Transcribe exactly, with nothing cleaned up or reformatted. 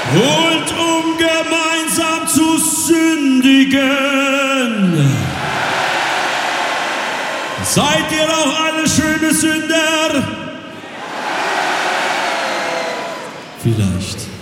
und um gemeinsam zu sündigen. Seid ihr auch alle schöne Sünder? Vielleicht.